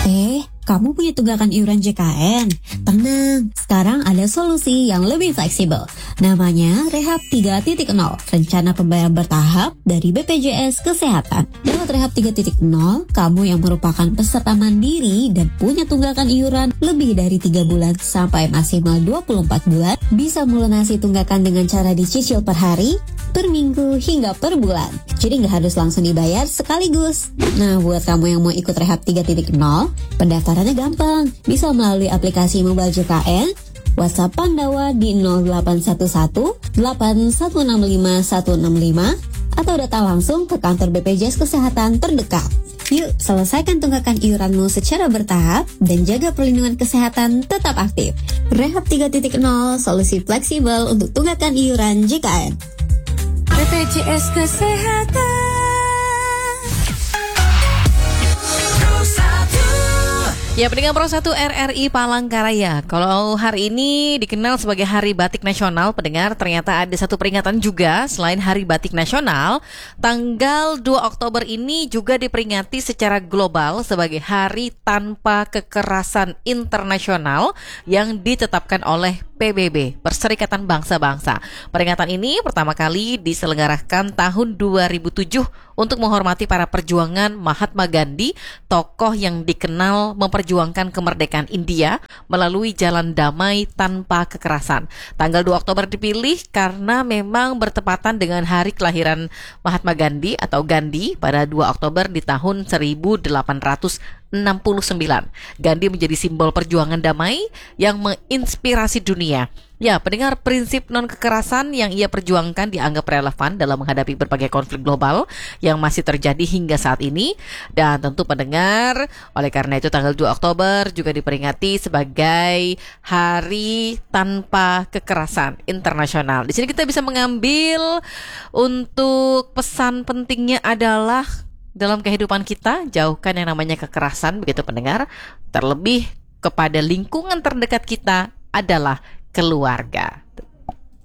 Kamu punya tunggakan iuran JKN? Tenang, sekarang ada solusi yang lebih fleksibel. Namanya Rehab 3.0, rencana pembayaran bertahap dari BPJS Kesehatan. Lewat Rehab 3.0, kamu yang merupakan peserta mandiri dan punya tunggakan iuran lebih dari 3 bulan sampai maksimal 24 bulan, bisa melunasi tunggakan dengan cara dicicil per hari, per minggu, hingga per bulan. Jadi nggak harus langsung dibayar sekaligus. Nah, buat kamu yang mau ikut Rehab 3.0, pendaftarannya gampang. Bisa melalui aplikasi mobile JKN, WhatsApp Pandawa di 0811 8165 165, atau datang langsung ke kantor BPJS Kesehatan terdekat. Yuk, selesaikan tunggakan iuranmu secara bertahap dan jaga perlindungan kesehatan tetap aktif. Rehab 3.0, solusi fleksibel untuk tunggakan iuran JKN. BPJS Kesehatan. Ya, pendengar Pro 1 RRI Palangkaraya. Kalau hari ini dikenal sebagai Hari Batik Nasional, pendengar, ternyata ada satu peringatan juga selain Hari Batik Nasional. Tanggal 2 Oktober ini juga diperingati secara global sebagai Hari Tanpa Kekerasan Internasional yang ditetapkan oleh PBB, Perserikatan Bangsa-Bangsa. Peringatan ini pertama kali diselenggarakan tahun 2007 untuk menghormati para perjuangan Mahatma Gandhi, tokoh yang dikenal memperjuangkan kemerdekaan India melalui jalan damai tanpa kekerasan. Tanggal 2 Oktober dipilih karena memang bertepatan dengan hari kelahiran Mahatma Gandhi atau Gandhi pada 2 Oktober di tahun 1869. Gandhi menjadi simbol perjuangan damai yang menginspirasi dunia. Ya, pendengar, prinsip non-kekerasan yang ia perjuangkan dianggap relevan dalam menghadapi berbagai konflik global yang masih terjadi hingga saat ini. Dan tentu pendengar, oleh karena itu tanggal 2 Oktober juga diperingati sebagai Hari Tanpa Kekerasan Internasional. Di sini kita bisa mengambil untuk pesan pentingnya adalah dalam kehidupan kita, jauhkan yang namanya kekerasan, begitu pendengar. Terlebih kepada lingkungan terdekat kita adalah keluarga.